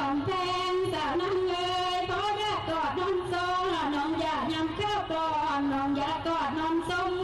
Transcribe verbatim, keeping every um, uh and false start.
อนแพงสาวน้ำเงยพอได้กอดน้องโซน้องอย่ายำข้าวปอนน้องอย่ากอดน้องส้ม